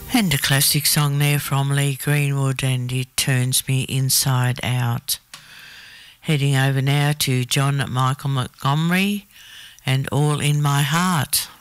And a classic song there from Lee Greenwood, and It Turns Me Inside Out. Heading over now to John Michael Montgomery and All in My Heart.